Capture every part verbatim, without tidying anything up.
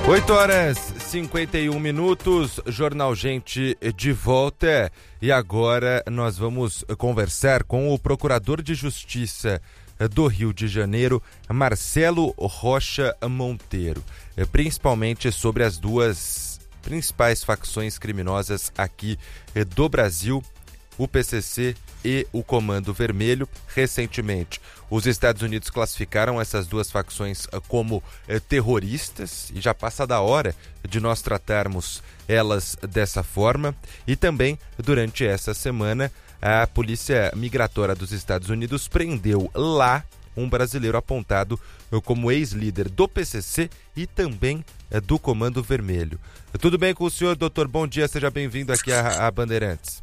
oito horas e cinquenta e um minutos, Jornal Gente de volta, e agora nós vamos conversar com o Procurador de Justiça do Rio de Janeiro, Marcelo Rocha Monteiro, principalmente sobre as duas principais facções criminosas aqui do Brasil, o P C C e o Comando Vermelho. Recentemente, os Estados Unidos classificaram essas duas facções como eh, terroristas, e já passa da hora de nós tratarmos elas dessa forma. E também, durante essa semana, a Polícia Migratória dos Estados Unidos prendeu lá um brasileiro apontado como ex-líder do P C C e também eh, do Comando Vermelho. Tudo bem com o senhor, doutor? Bom dia, seja bem-vindo aqui à, à Bandeirantes.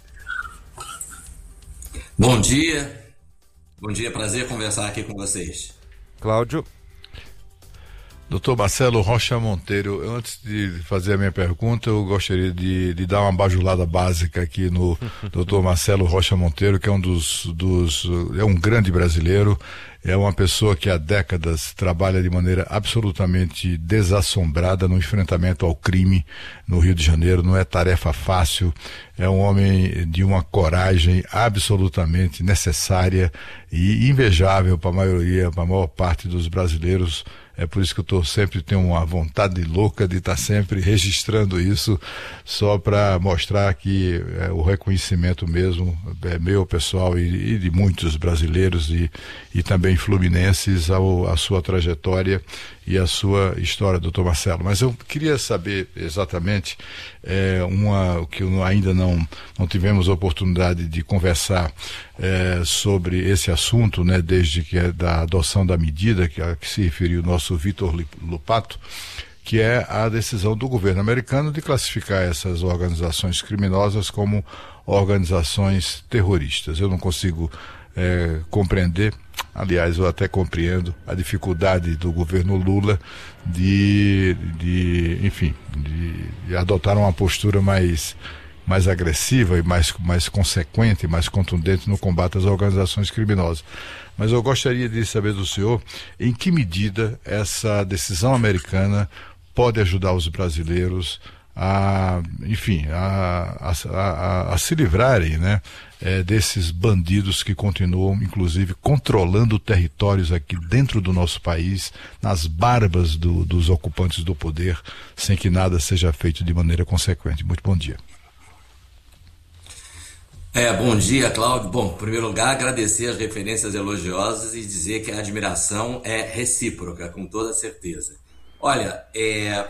Bom dia, bom dia, prazer conversar aqui com vocês. Cláudio. Doutor Marcelo Rocha Monteiro, antes de fazer a minha pergunta, eu gostaria de, de dar uma bajulada básica aqui no doutor Marcelo Rocha Monteiro, que é um dos, dos, é um grande brasileiro, é uma pessoa que há décadas trabalha de maneira absolutamente desassombrada no enfrentamento ao crime no Rio de Janeiro. Não é tarefa fácil, é um homem de uma coragem absolutamente necessária e invejável para a maioria, para a maior parte dos brasileiros. É por isso que eu tô, sempre tenho uma vontade louca de estar sempre registrando isso, só para mostrar que é, o reconhecimento mesmo é meu, pessoal, e, e de muitos brasileiros e, e também fluminenses ao, a sua trajetória e a sua história, doutor Marcelo. Mas eu queria saber exatamente é, uma, o que ainda não, não tivemos a oportunidade de conversar é, sobre esse assunto, né, desde que é da adoção da medida que, a que se referiu o nosso Vitor Lupato, que é a decisão do governo americano de classificar essas organizações criminosas como organizações terroristas. Eu não consigo é, compreender, aliás, eu até compreendo a dificuldade do governo Lula de, de enfim, de, de adotar uma postura mais, mais agressiva e mais, mais consequente, mais contundente no combate às organizações criminosas. Mas eu gostaria de saber do senhor em que medida essa decisão americana pode ajudar os brasileiros a, enfim, a, a, a, a se livrarem, né, é, desses bandidos que continuam, inclusive, controlando territórios aqui dentro do nosso país, nas barbas do, dos ocupantes do poder, sem que nada seja feito de maneira consequente. Muito bom dia. É, bom dia, Cláudio. Bom, em primeiro lugar, agradecer as referências elogiosas e dizer que a admiração é recíproca, com toda certeza. Olha, é,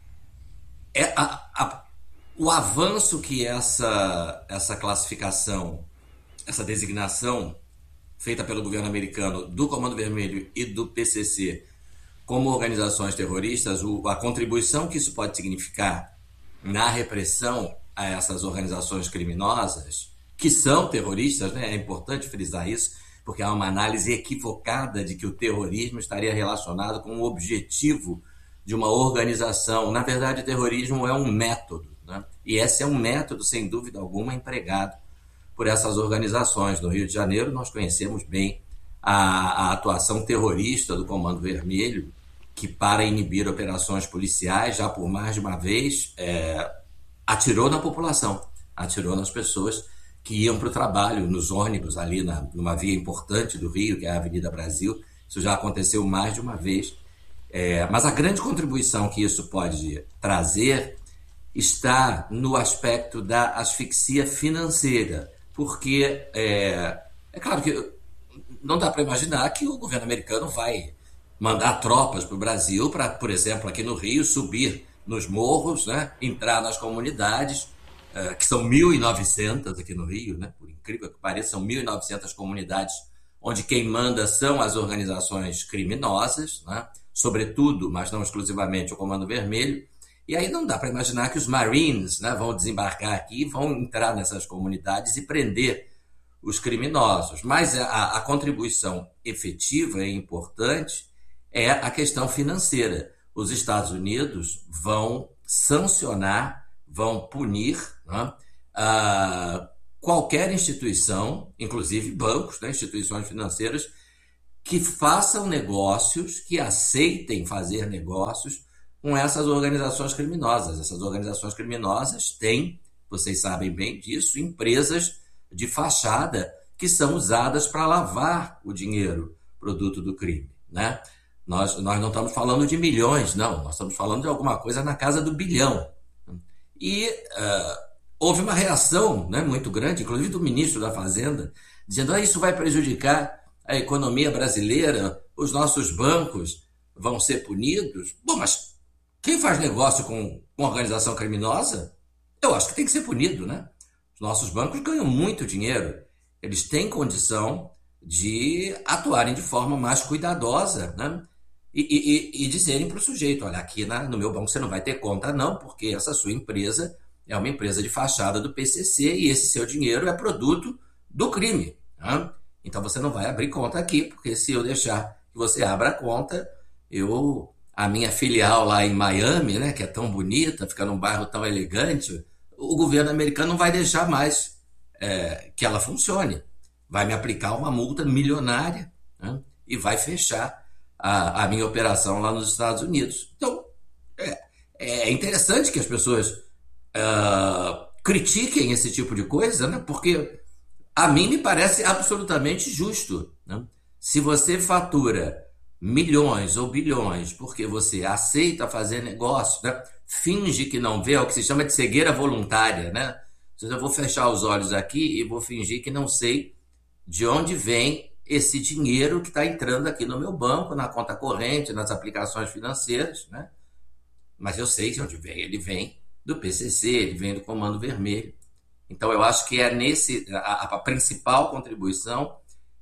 é a, a, o avanço que essa, essa classificação, essa designação feita pelo governo americano do Comando Vermelho e do P C C como organizações terroristas, o, a contribuição que isso pode significar na repressão a essas organizações criminosas, que são terroristas, né? É importante frisar isso, porque há uma análise equivocada de que o terrorismo estaria relacionado com o objetivo de uma organização. Na verdade, o terrorismo é um método, né? E esse é um método, sem dúvida alguma, empregado por essas organizações. No Rio de Janeiro, nós conhecemos bem a, a atuação terrorista do Comando Vermelho, que, para inibir operações policiais, já por mais de uma vez, é, atirou na população, atirou nas pessoas que iam para o trabalho, nos ônibus, ali na, numa via importante do Rio, que é a Avenida Brasil. Isso já aconteceu mais de uma vez. É, mas a grande contribuição que isso pode trazer está no aspecto da asfixia financeira, porque é, é claro que não dá para imaginar que o governo americano vai mandar tropas para o Brasil para, por exemplo, aqui no Rio, subir nos morros, né, entrar nas comunidades, que são mil e novecentas aqui no Rio, né? Por incrível que pareça, são mil e novecentas comunidades onde quem manda são as organizações criminosas, né? Sobretudo, mas não exclusivamente, o Comando Vermelho. E aí não dá para imaginar que os Marines, né, vão desembarcar aqui, vão entrar nessas comunidades e prender os criminosos. Mas a, a contribuição efetiva e importante é a questão financeira. Os Estados Unidos vão sancionar, vão punir, né, a qualquer instituição, inclusive bancos, né, instituições financeiras, que façam negócios, que aceitem fazer negócios com essas organizações criminosas. Essas organizações criminosas têm, vocês sabem bem disso, empresas de fachada que são usadas para lavar o dinheiro produto do crime, né? Nós, nós não estamos falando de milhões, não. Nós estamos falando de alguma coisa na casa do bilhão. E uh, houve uma reação, né, muito grande, inclusive do ministro da Fazenda, dizendo que ah, isso vai prejudicar a economia brasileira, os nossos bancos vão ser punidos. Bom, mas quem faz negócio com uma organização criminosa, eu acho que tem que ser punido, né? Os nossos bancos ganham muito dinheiro. Eles têm condição de atuarem de forma mais cuidadosa, né? E, e, e dizerem para o sujeito, olha, aqui na, no meu banco você não vai ter conta não, porque essa sua empresa é uma empresa de fachada do P C C e esse seu dinheiro é produto do crime, né? Então você não vai abrir conta aqui, porque se eu deixar que você abra a conta, eu, a minha filial lá em Miami, né, que é tão bonita, fica num bairro tão elegante, o governo americano não vai deixar mais é, que ela funcione. Vai me aplicar uma multa milionária, né, e vai fechar a, a minha operação lá nos Estados Unidos. Então, é, é interessante que as pessoas uh, critiquem esse tipo de coisa, né, porque a mim me parece absolutamente justo, né? Se você fatura milhões ou bilhões porque você aceita fazer negócio, né, finge que não vê, é o que se chama de cegueira voluntária, né? Eu vou fechar os olhos aqui e vou fingir que não sei de onde vem esse dinheiro que está entrando aqui no meu banco, na conta corrente, nas aplicações financeiras, né? Mas eu sei de onde vem. Ele vem do P C C, ele vem do Comando Vermelho. Então eu acho que é nesse a, a principal contribuição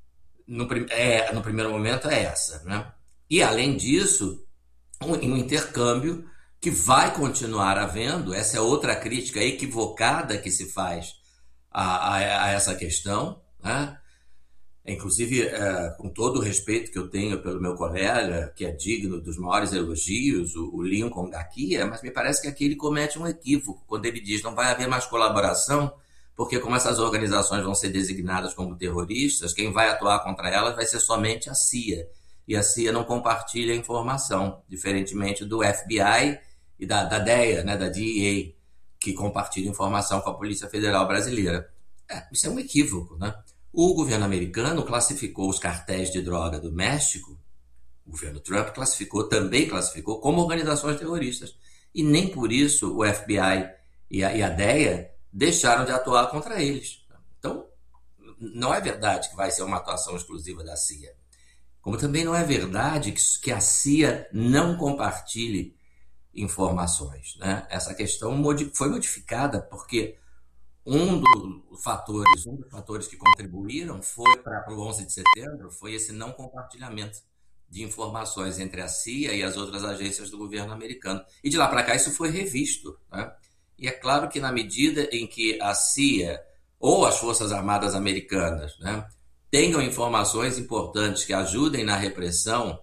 no, é, no primeiro momento é essa, né? E além disso, um, um intercâmbio que vai continuar havendo. Essa é outra crítica equivocada que se faz a, a, a essa questão, né? Inclusive, é, com todo o respeito que eu tenho pelo meu colega, que é digno dos maiores elogios, o, o Lincoln Gakia, mas me parece que aqui ele comete um equívoco quando ele diz não vai haver mais colaboração, porque como essas organizações vão ser designadas como terroristas, quem vai atuar contra elas vai ser somente a C I A. E a C I A não compartilha informação, diferentemente do F B I e da, da D E A, né, da D E A, que compartilha informação com a Polícia Federal Brasileira. É, isso é um equívoco, né? O governo americano classificou os cartéis de droga do México, o governo Trump classificou, também classificou, como organizações terroristas. E nem por isso o F B I e a, e a D E A deixaram de atuar contra eles. Então, não é verdade que vai ser uma atuação exclusiva da C I A. Como também não é verdade que, que a C I A não compartilhe informações, né? Essa questão modi- foi modificada porque Um dos fatores, um dos fatores que contribuíram foi para o onze de setembro foi esse não compartilhamento de informações entre a C I A e as outras agências do governo americano. E de lá para cá isso foi revisto, né? E é claro que na medida em que a C I A ou as Forças Armadas Americanas, né, tenham informações importantes que ajudem na repressão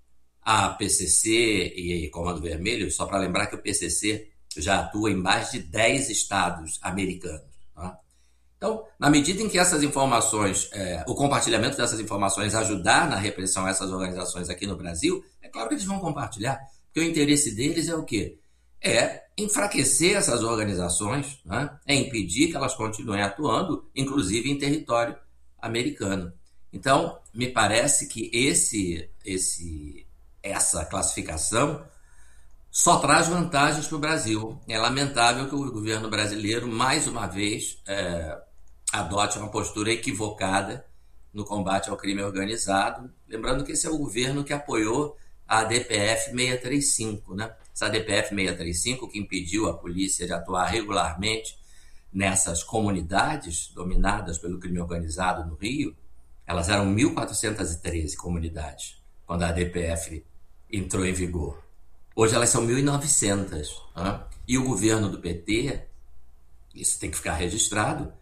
a P C C e Comando Vermelho, só para lembrar que o P C C já atua em mais de dez estados americanos. Tá? Então, na medida em que essas informações, é, o compartilhamento dessas informações ajudar na repressão a essas organizações aqui no Brasil, é claro que eles vão compartilhar, porque o interesse deles é o quê? É enfraquecer essas organizações, né? É impedir que elas continuem atuando, inclusive em território americano. Então, me parece que esse, esse, essa classificação só traz vantagens para o Brasil. É lamentável que o governo brasileiro, mais uma vez, é, adote uma postura equivocada no combate ao crime organizado. Lembrando que esse é o governo que apoiou a D P F seiscentos e trinta e cinco, né? Essa D P F seiscentos e trinta e cinco que impediu a polícia de atuar regularmente nessas comunidades dominadas pelo crime organizado no Rio. Elas eram mil quatrocentas e treze comunidades quando a D P F entrou em vigor. Hoje elas são mil e novecentas. Né? E o governo do P T, isso tem que ficar registrado,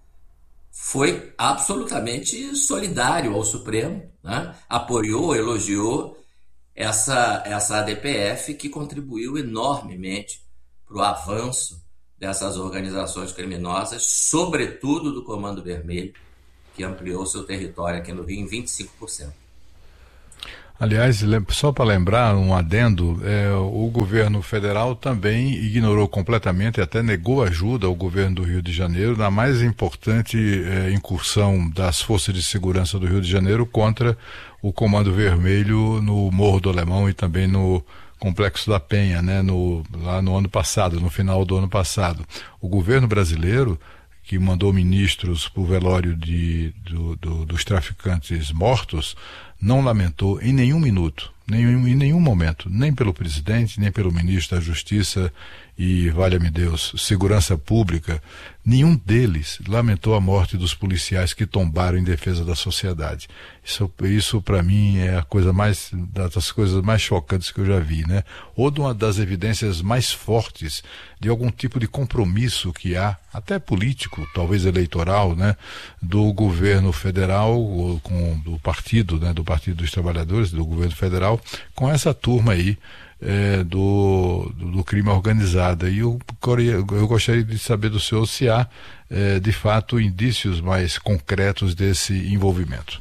foi absolutamente solidário ao Supremo, né? Apoiou, elogiou essa, essa A D P F que contribuiu enormemente para o avanço dessas organizações criminosas, sobretudo do Comando Vermelho, que ampliou seu território aqui no Rio em vinte e cinco por cento. Aliás, só para lembrar, um adendo, é, o governo federal também ignorou completamente, até negou ajuda ao governo do Rio de Janeiro na mais importante é, incursão das forças de segurança do Rio de Janeiro contra o Comando Vermelho no Morro do Alemão e também no Complexo da Penha, né, no, lá no ano passado, no final do ano passado. O governo brasileiro, que mandou ministros para o velório de, do, do, dos traficantes mortos, não lamentou em nenhum minuto, nenhum, em nenhum momento, nem pelo presidente, nem pelo ministro da Justiça e, valha-me Deus, Segurança Pública, nenhum deles lamentou a morte dos policiais que tombaram em defesa da sociedade. Isso, isso para mim é a coisa mais, das coisas mais chocantes que eu já vi, né? Ou de uma das evidências mais fortes de algum tipo de compromisso que há, até político, talvez eleitoral, né, do governo federal, ou com, do partido, né, do Partido dos Trabalhadores, do governo federal, com essa turma aí é, do, do, do crime organizado. E eu, eu gostaria de saber do senhor se há, é, de fato, indícios mais concretos desse envolvimento.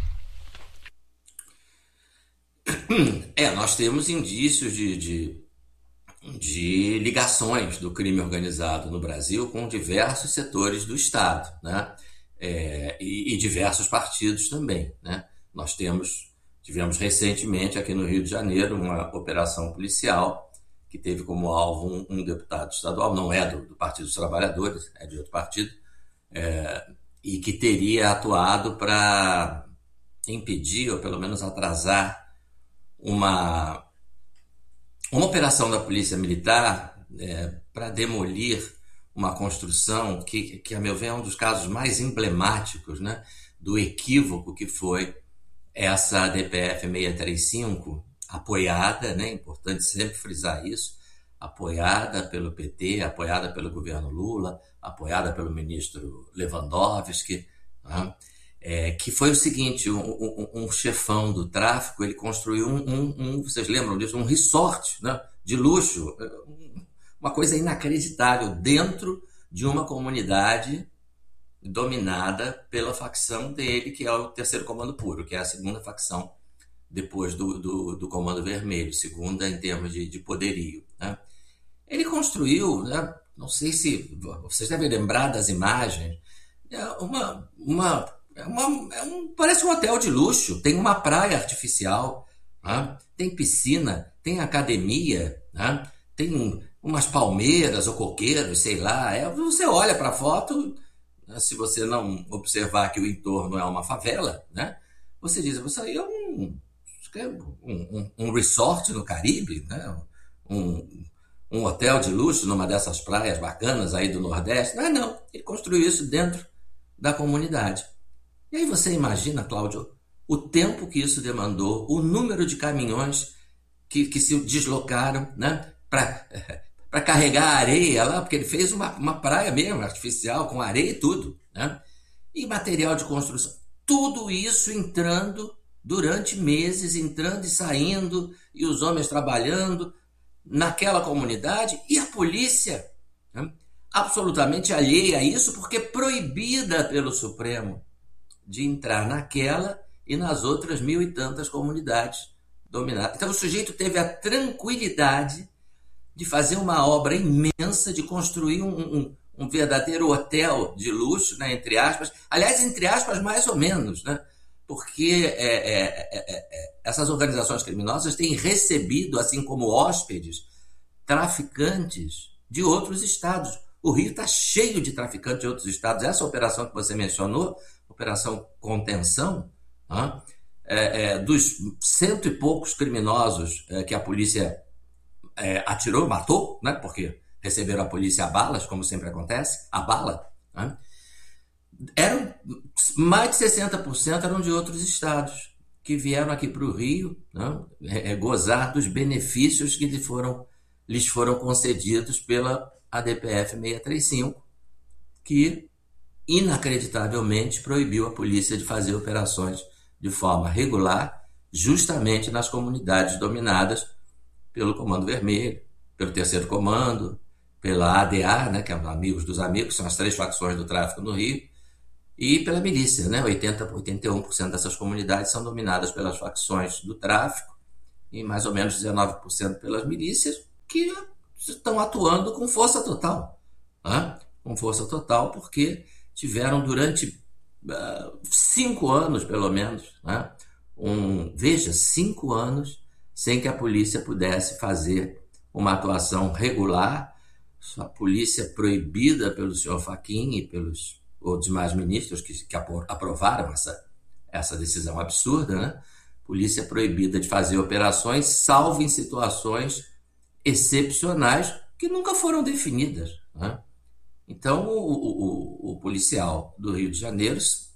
É, nós temos indícios de, de, de ligações do crime organizado no Brasil com diversos setores do Estado, né? É, e, e diversos partidos também, né? Nós temos, tivemos recentemente aqui no Rio de Janeiro uma operação policial que teve como alvo um, um deputado estadual, não é do, do Partido dos Trabalhadores, é de outro partido, é, e que teria atuado para impedir ou pelo menos atrasar uma, uma operação da Polícia Militar é, para demolir uma construção que, que, a meu ver, é um dos casos mais emblemáticos, né, do equívoco que foi essa D P F seiscentos e trinta e cinco, apoiada, né, é importante sempre frisar isso, apoiada pelo P T, apoiada pelo governo Lula, apoiada pelo ministro Lewandowski, né, é, que foi o seguinte, um, um, um chefão do tráfico, ele construiu um, um, um, vocês lembram disso, um resort, né, de luxo, uma coisa inacreditável, dentro de uma comunidade dominada pela facção dele, que é o Terceiro Comando Puro, que é a segunda facção depois do, do, do Comando Vermelho, segunda em termos de, de poderio, né? Ele construiu, né, não sei se vocês devem lembrar das imagens, é uma, uma, é uma, é um, parece um hotel de luxo, tem uma praia artificial, né? Tem piscina, tem academia, né? Tem umas palmeiras ou coqueiros, sei lá. É, você olha para a foto, né, se você não observar que o entorno é uma favela, né, você diz, isso aí é um, um, um resort no Caribe, né, um, um hotel de luxo numa dessas praias bacanas aí do Nordeste. Não, não, ele construiu isso dentro da comunidade. E aí você imagina, Cláudio, o tempo que isso demandou, o número de caminhões que, que se deslocaram, né, para para carregar areia lá, porque ele fez uma, uma praia mesmo, artificial, com areia e tudo, né? E material de construção. Tudo isso entrando durante meses, entrando e saindo, e os homens trabalhando naquela comunidade, e a polícia, né, absolutamente alheia a isso, porque proibida pelo Supremo de entrar naquela e nas outras mil e tantas comunidades dominadas. Então o sujeito teve a tranquilidade de fazer uma obra imensa, de construir um, um, um verdadeiro hotel de luxo, né, entre aspas. Aliás, entre aspas, mais ou menos, né, porque é, é, é, é, essas organizações criminosas têm recebido, assim como hóspedes, traficantes de outros estados. O Rio está cheio de traficantes de outros estados. Essa operação que você mencionou, Operação Contenção, né, é, é, dos cento e poucos criminosos é, que a polícia É, atirou, matou, né? Porque receberam a polícia a balas, como sempre acontece, a bala, né? Eram, mais de sessenta por cento eram de outros estados, que vieram aqui para o Rio, né? é, é, gozar dos benefícios que lhes foram, lhes foram concedidos pela A D P F seiscentos e trinta e cinco, que inacreditavelmente proibiu a polícia de fazer operações de forma regular, justamente nas comunidades dominadas pelo Comando Vermelho, pelo Terceiro Comando, pela A D A, né, que é os Amigos dos Amigos, que são as três facções do tráfico no Rio, e pela milícia, né? oitenta, oitenta e um por cento dessas comunidades são dominadas pelas facções do tráfico e mais ou menos dezenove por cento pelas milícias, que estão atuando com força total, né? Com força total, porque tiveram durante uh, cinco anos, pelo menos, né? um, veja, cinco anos sem que a polícia pudesse fazer uma atuação regular, a polícia proibida pelo senhor Fachin e pelos outros demais ministros que, que aprovaram essa, essa decisão absurda, né? Polícia proibida de fazer operações, salvo em situações excepcionais que nunca foram definidas, né? Então, o, o, o policial do Rio de Janeiro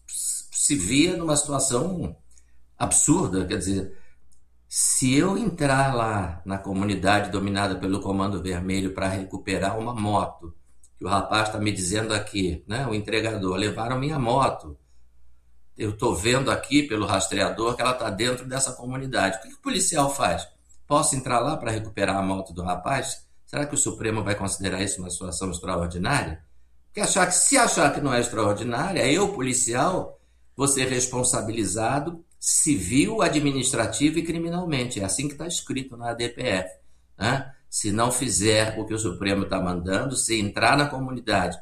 se via numa situação absurda, quer dizer, se eu entrar lá na comunidade dominada pelo Comando Vermelho para recuperar uma moto, que o rapaz está me dizendo aqui, né, o entregador, levaram minha moto, eu estou vendo aqui pelo rastreador que ela está dentro dessa comunidade. O que, que o policial faz? Posso entrar lá para recuperar a moto do rapaz? Será que o Supremo vai considerar isso uma situação extraordinária? Porque achar que, se achar que não é extraordinária, eu, policial, vou ser responsabilizado civil, administrativo e criminalmente. É assim que está escrito na A D P F, né? Se não fizer o que o Supremo está mandando, se entrar na comunidade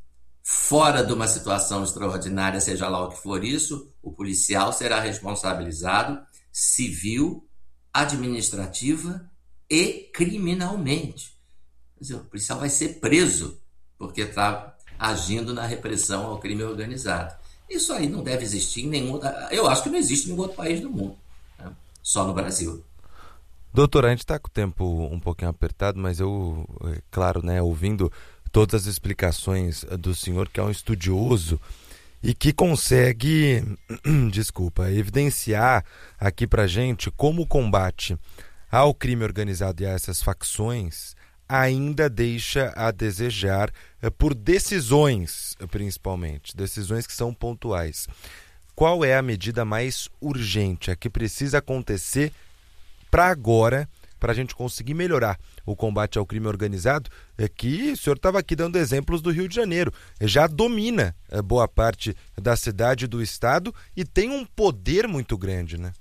fora de uma situação extraordinária, seja lá o que for isso, o policial será responsabilizado civil, administrativa e criminalmente. Quer dizer, o policial vai ser preso porque está agindo na repressão ao crime organizado. Isso aí não deve existir em nenhum... Eu acho que não existe em nenhum outro país do mundo, né? Só no Brasil. Doutor, a gente está com o tempo um pouquinho apertado, mas eu, é claro, né, ouvindo todas as explicações do senhor, que é um estudioso e que consegue, desculpa, evidenciar aqui pra gente como o combate ao crime organizado e a essas facções ainda deixa a desejar por decisões, principalmente, decisões que são pontuais. Qual é a medida mais urgente, a que precisa acontecer para agora, para a gente conseguir melhorar o combate ao crime organizado, é que o senhor estava aqui dando exemplos do Rio de Janeiro, já domina boa parte da cidade e do estado e tem um poder muito grande, né?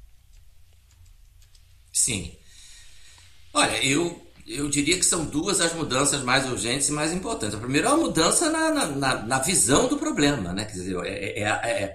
Sim. Olha, eu, eu diria que são duas as mudanças mais urgentes e mais importantes. A primeira é a mudança na, na, na visão do problema, né? Quer dizer, é, é, é,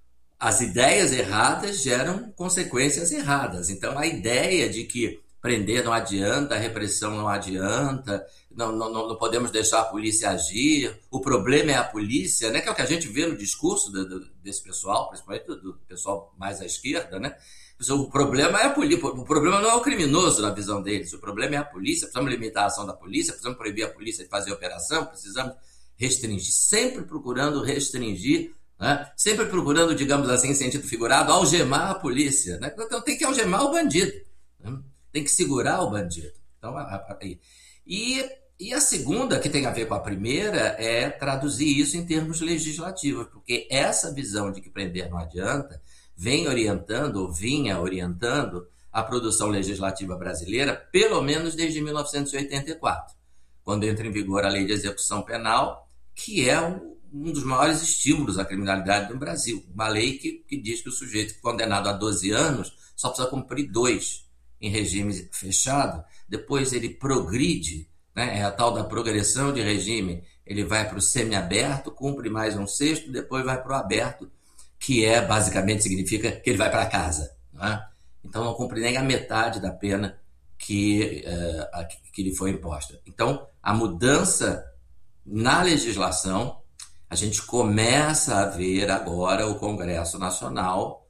as ideias erradas geram consequências erradas. Então, a ideia de que prender não adianta, a repressão não adianta, não, não, não podemos deixar a polícia agir, o problema é a polícia, né? Que é o que a gente vê no discurso do, do, desse pessoal, principalmente do, do pessoal mais à esquerda, né? O problema é a polícia, o problema não é o criminoso na visão deles, o problema é a polícia, precisamos limitar a ação da polícia, precisamos proibir a polícia de fazer operação, precisamos restringir, sempre procurando restringir, né? Sempre procurando, digamos assim, em sentido figurado, algemar a polícia, né? Então tem que algemar o bandido, né? Tem que segurar o bandido. Então, aí. E, e a segunda, que tem a ver com a primeira, é traduzir isso em termos legislativos, porque essa visão de que prender não adianta vem orientando, ou vinha orientando, a produção legislativa brasileira, pelo menos desde mil novecentos e oitenta e quatro, quando entra em vigor a Lei de Execução Penal, que é um, um dos maiores estímulos à criminalidade no Brasil. Uma lei que, que diz que o sujeito condenado a doze anos só precisa cumprir dois em regime fechado, depois ele progride, né? É a tal da progressão de regime, ele vai para o semiaberto, cumpre mais um sexto, depois vai para o aberto, que é, basicamente, significa que ele vai para casa, né? Então não cumpre nem a metade da pena que, uh, que lhe foi imposta. Então, a mudança na legislação, a gente começa a ver agora o Congresso Nacional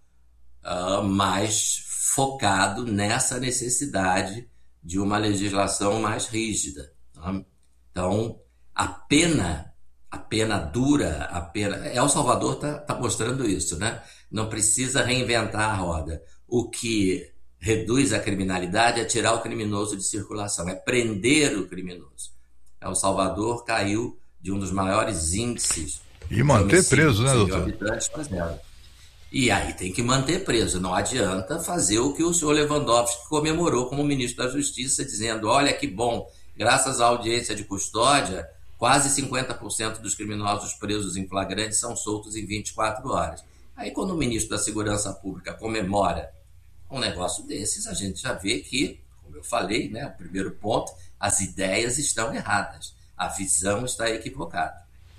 uh, mais focado nessa necessidade de uma legislação mais rígida, né? Então, a pena, a pena dura, a pena... El Salvador está tá mostrando isso, né? Não precisa reinventar a roda. O que reduz a criminalidade é tirar o criminoso de circulação, é prender o criminoso. El Salvador caiu de um dos maiores índices... E manter preso, né, doutor? E aí tem que manter preso. Não adianta fazer o que o senhor Lewandowski comemorou como ministro da Justiça, dizendo, olha que bom, graças à audiência de custódia, quase cinquenta por cento dos criminosos presos em flagrante são soltos em vinte e quatro horas. Aí quando o ministro da Segurança Pública comemora um negócio desses, a gente já vê que, como eu falei, né, o primeiro ponto, as ideias estão erradas, a visão está equivocada.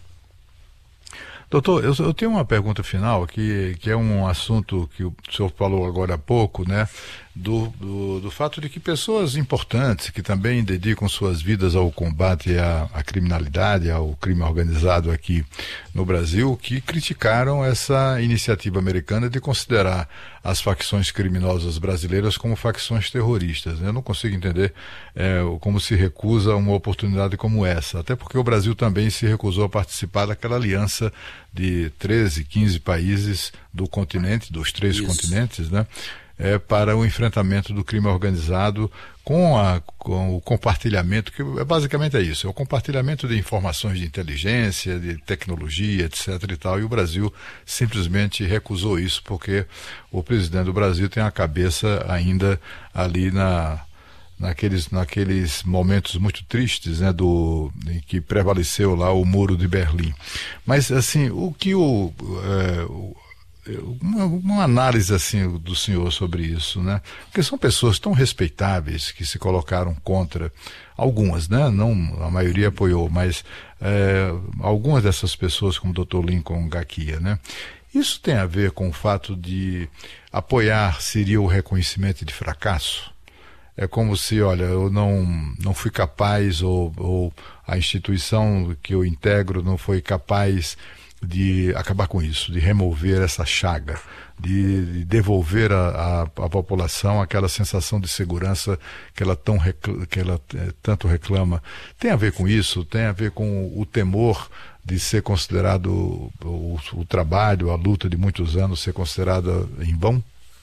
Doutor, eu, eu tenho uma pergunta final, que, que é um assunto que o senhor falou agora há pouco, né? Do, do, do fato de que pessoas importantes, que também dedicam suas vidas ao combate à, à criminalidade, ao crime organizado aqui no Brasil, que criticaram essa iniciativa americana de considerar as facções criminosas brasileiras como facções terroristas. Eu não consigo entender é, como se recusa uma oportunidade como essa, até porque o Brasil também se recusou a participar daquela aliança de treze, quinze países do continente, dos três Isso. continentes, né? É, para o enfrentamento do crime organizado com, a, com o compartilhamento, que é, basicamente é isso, é o compartilhamento de informações de inteligência, de tecnologia, etc e tal, e o Brasil simplesmente recusou isso porque o presidente do Brasil tem a cabeça ainda ali na... Naqueles, naqueles momentos muito tristes, né, do, em que prevaleceu lá o Muro de Berlim. Mas, assim, o que o... É, o Uma, uma análise assim do senhor sobre isso, né? Porque são pessoas tão respeitáveis que se colocaram contra, algumas, né? Não, a maioria apoiou, mas é, algumas dessas pessoas, como o doutor Lincoln Gaquia, né? Isso tem a ver com o fato de apoiar seria o reconhecimento de fracasso? É como se, olha, eu não, não fui capaz, ou, ou a instituição que eu integro não foi capaz de acabar com isso, de remover essa chaga, de, de devolver a, a, a população aquela sensação de segurança que ela, tão reclama, que ela é, tanto reclama. Tem a ver com isso? Tem a ver com o temor de ser considerado o, o trabalho, a luta de muitos anos ser considerada em vão?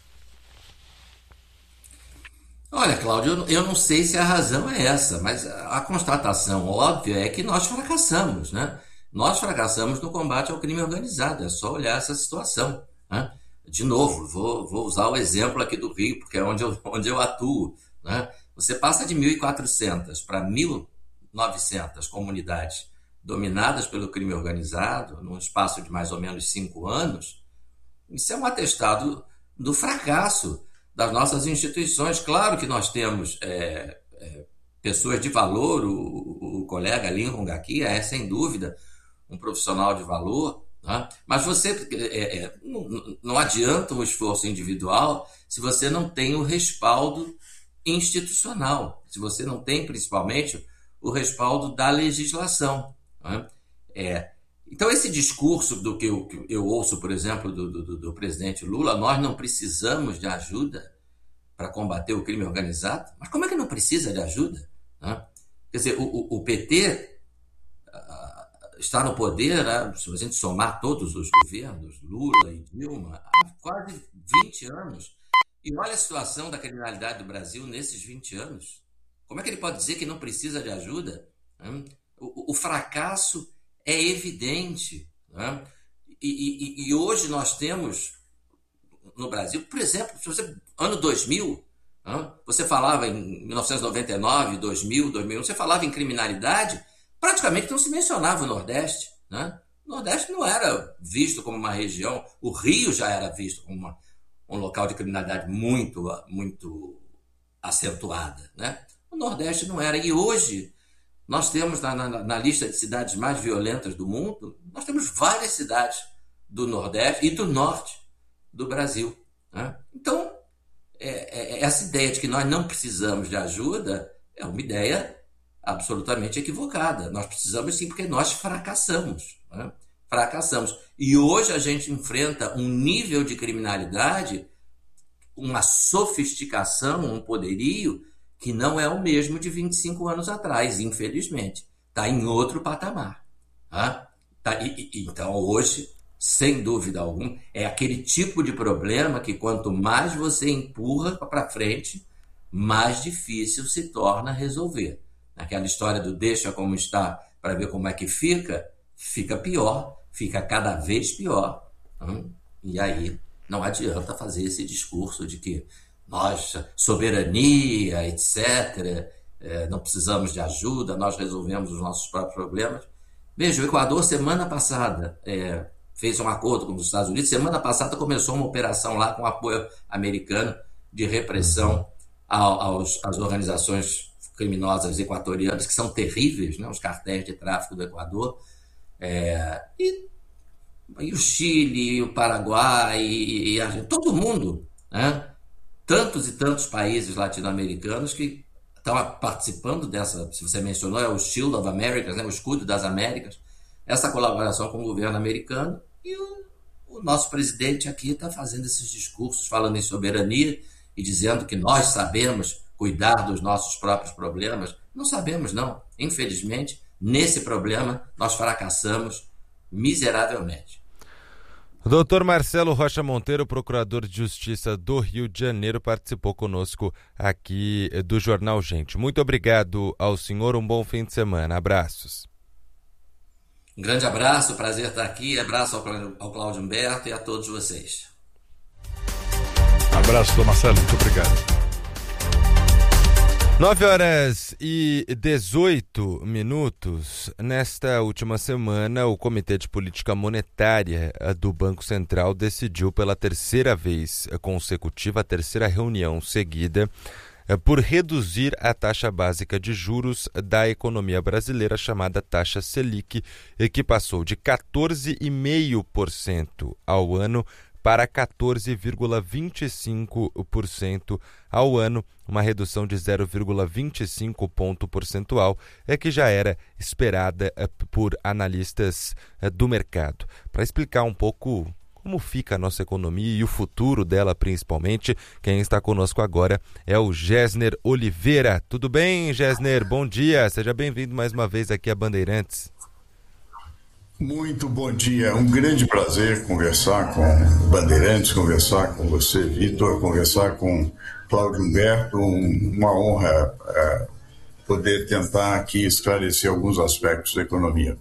Olha, Cláudio, eu não sei se a razão é essa, mas a constatação óbvia é que nós fracassamos, né? Nós fracassamos no combate ao crime organizado, é só olhar essa situação, né? De novo, vou, vou usar o exemplo aqui do Rio, porque é onde eu, onde eu atuo, né? Você passa de mil e quatrocentas para mil e novecentas comunidades dominadas pelo crime organizado, num espaço de mais ou menos cinco anos, isso é um atestado do fracasso das nossas instituições. Claro que nós temos é, é, pessoas de valor, o, o colega Lincoln Gaquia é, sem dúvida, um profissional de valor, né? Mas você é, é, não, não adianta um esforço individual se você não tem o respaldo institucional, se você não tem, principalmente, o respaldo da legislação, né? É, então, esse discurso do que eu, que eu ouço, por exemplo, do, do, do presidente Lula, nós não precisamos de ajuda para combater o crime organizado, mas como é que não precisa de ajuda, né? Quer dizer, o, o, o P T uh, está no poder, né, se a gente somar todos os governos, Lula e Dilma, há quase vinte anos. E olha a situação da criminalidade do Brasil nesses vinte anos. Como é que ele pode dizer que não precisa de ajuda? Né? O, o fracasso é evidente, né? e, e, e hoje nós temos no Brasil, por exemplo, se você, ano dois mil, né? Você falava em mil novecentos e noventa e nove, dois mil, dois mil e um, você falava em criminalidade, praticamente não se mencionava o Nordeste, né? O Nordeste não era visto como uma região, o Rio já era visto como uma, um local de criminalidade muito, muito acentuada, né? O Nordeste não era, e hoje nós temos na, na, na lista de cidades mais violentas do mundo, nós temos várias cidades do Nordeste e do Norte do Brasil, né? Então, é, é, essa ideia de que nós não precisamos de ajuda é uma ideia absolutamente equivocada. Nós precisamos sim, porque nós fracassamos, né? Fracassamos. E hoje a gente enfrenta um nível de criminalidade, uma sofisticação, um poderio que não é o mesmo de vinte e cinco anos atrás, infelizmente. Está em outro patamar, tá? Tá, e, e, então, hoje, sem dúvida alguma, é aquele tipo de problema que quanto mais você empurra para frente, mais difícil se torna resolver. Aquela história do deixa como está para ver como é que fica, fica pior, fica cada vez pior. Hum? E aí não adianta fazer esse discurso de que nós, soberania, etcétera. é, não precisamos de ajuda, nós resolvemos os nossos próprios problemas. Veja, o Equador, semana passada, é, fez um acordo com os Estados Unidos, semana passada começou uma operação lá com apoio americano de repressão ao, aos, às organizações criminosas equatorianas, que são terríveis, né, os cartéis de tráfico do Equador, é, e, e o Chile, e o Paraguai, e, e a, todo mundo, né, tantos e tantos países latino-americanos que estão participando dessa, se você mencionou, é o Shield of Americas, né, o escudo das Américas, essa colaboração com o governo americano, e o, o nosso presidente aqui está fazendo esses discursos, falando em soberania e dizendo que nós sabemos cuidar dos nossos próprios problemas. Não sabemos, não. Infelizmente, nesse problema, nós fracassamos miseravelmente. O doutor Marcelo Rocha Monteiro, procurador de Justiça do Rio de Janeiro, participou conosco aqui do Jornal Gente. Muito obrigado ao senhor, um bom fim de semana. Abraços. Um grande abraço, prazer estar aqui. Abraço ao Cláudio Humberto e a todos vocês. Abraço, doutor Marcelo. Muito obrigado. nove horas e dezoito minutos. Nesta última semana, o Comitê de Política Monetária do Banco Central decidiu pela terceira vez consecutiva, a terceira reunião seguida, por reduzir a taxa básica de juros da economia brasileira, chamada taxa Selic, que passou de quatorze vírgula cinco por cento ao ano para quatorze vírgula vinte e cinco por cento ao ano, uma redução de zero vírgula vinte e cinco ponto percentual, é que já era esperada por analistas do mercado. Para explicar um pouco como fica a nossa economia e o futuro dela principalmente, quem está conosco agora é o Gessner Oliveira. Tudo bem, Gessner? Bom dia, seja bem-vindo mais uma vez aqui a Bandeirantes. Muito bom dia, é um grande prazer conversar com Bandeirantes, conversar com você, Vitor, conversar com Cláudio Humberto, uma honra é, poder tentar aqui esclarecer alguns aspectos da economia.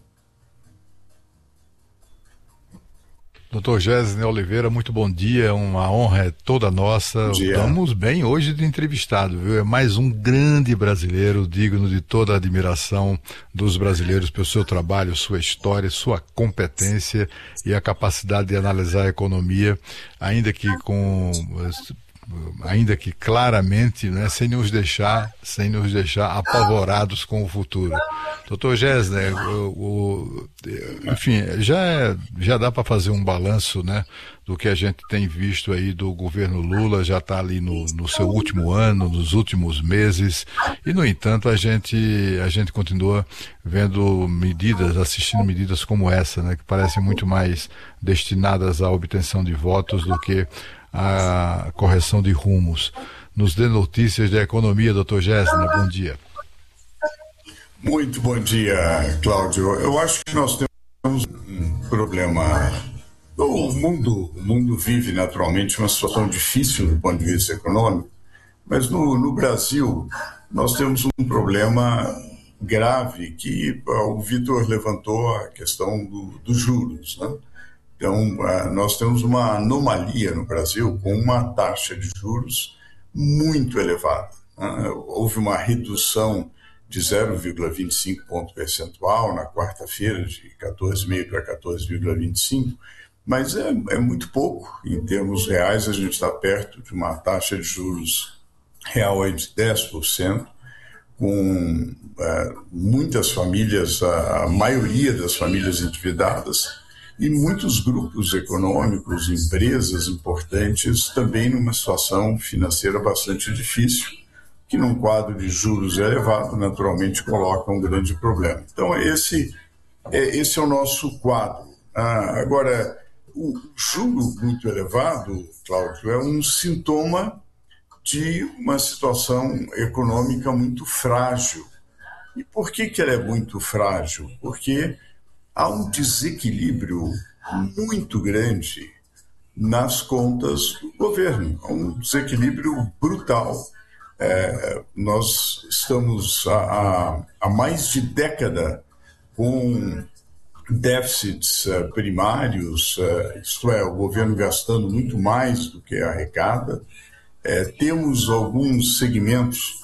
doutor Gessner Oliveira, muito bom dia, uma honra é toda nossa. Estamos bem hoje de entrevistado, viu? É mais um grande brasileiro, digno de toda a admiração dos brasileiros pelo seu trabalho, sua história, sua competência e a capacidade de analisar a economia, ainda que com... ainda que claramente, né, sem nos deixar, sem nos deixar apavorados com o futuro. doutor Gessner, o, o, enfim, já, já dá para fazer um balanço, né, do que a gente tem visto aí do governo Lula, já está ali no, no seu último ano, nos últimos meses, e no entanto a gente, a gente continua vendo medidas, assistindo medidas como essa, né, que parecem muito mais destinadas à obtenção de votos do que a correção de rumos. Nos dê notícias da economia, doutor Gessner, bom dia. Muito bom dia, Cláudio. Eu acho que nós temos um problema. O mundo, o mundo vive naturalmente uma situação difícil do ponto de vista econômico, mas no, no Brasil nós temos um problema grave que o Vitor levantou, a questão do, dos juros, né? Então, nós temos uma anomalia no Brasil com uma taxa de juros muito elevada. Houve uma redução de zero vírgula vinte e cinco ponto percentual na quarta-feira, de quatorze vírgula cinco para quatorze vírgula vinte e cinco, mas é, é muito pouco. Em termos reais, a gente está perto de uma taxa de juros real de dez por cento, com é, muitas famílias, a, a maioria das famílias endividadas, e muitos grupos econômicos, empresas importantes, também numa situação financeira bastante difícil, que num quadro de juros elevado, naturalmente, coloca um grande problema. Então, esse é, esse é o nosso quadro. Ah, agora, o juro muito elevado, Cláudio, é um sintoma de uma situação econômica muito frágil. E por que que ela é muito frágil? Porque há um desequilíbrio muito grande nas contas do governo, há um desequilíbrio brutal. É, nós estamos há, há mais de década com déficits uh, primários, uh, isto é, o governo gastando muito mais do que arrecada. É, temos alguns segmentos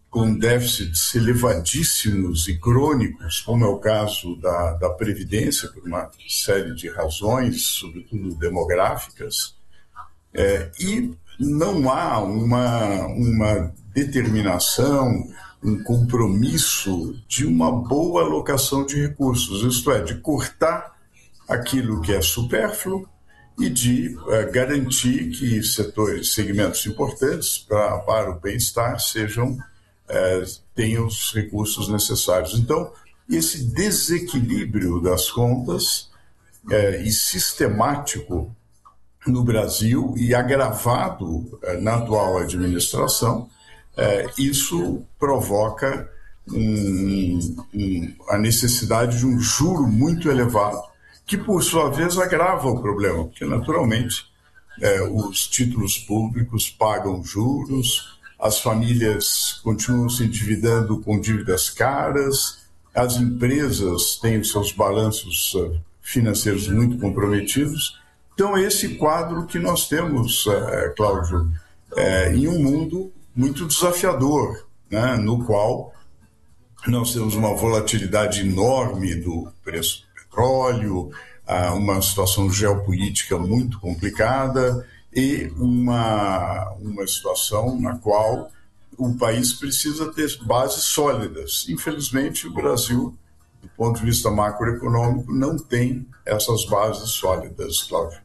com déficits elevadíssimos e crônicos, como é o caso da, da Previdência, por uma série de razões, sobretudo demográficas, é, e não há uma, uma determinação, um compromisso de uma boa alocação de recursos, isto é, de cortar aquilo que é supérfluo e de uh, garantir que setores, segmentos importantes pra, para o bem-estar sejam, uh, tenham os recursos necessários. Então, esse desequilíbrio das contas uh, e sistemático no Brasil e agravado uh, na atual administração, uh, isso provoca um, um, a necessidade de um juro muito elevado, que, por sua vez, agrava o problema, porque, naturalmente, eh, os títulos públicos pagam juros, as famílias continuam se endividando com dívidas caras, as empresas têm os seus balanços uh, financeiros muito comprometidos. Então, é esse quadro que nós temos, uh, Cláudio, uh, em um mundo muito desafiador, né, no qual nós temos uma volatilidade enorme do preço petróleo, uma situação geopolítica muito complicada e uma, uma situação na qual o país precisa ter bases sólidas. Infelizmente, o Brasil, do ponto de vista macroeconômico, não tem essas bases sólidas, Cláudio.